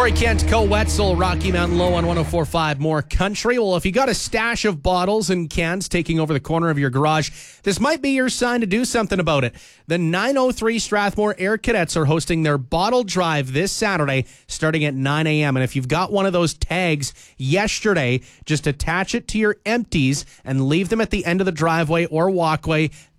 Corey Kent, Co Wetzel, Rocky Mountain Low on 104.5 More Country. Well, if you got a stash of bottles and cans taking over the corner of your garage, this might be your sign to do something about it. The 903 Strathmore Air Cadets are hosting their bottle drive this Saturday starting at 9 a.m. And if you've got one of those tags yesterday, just attach it to your empties and leave them at the end of the driveway or walkway.